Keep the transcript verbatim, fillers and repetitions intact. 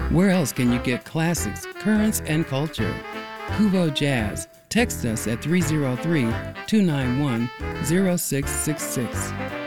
Where else can you get classics, currents, and culture? Kuvo Jazz. Text us at three oh three, two nine one, oh six six six.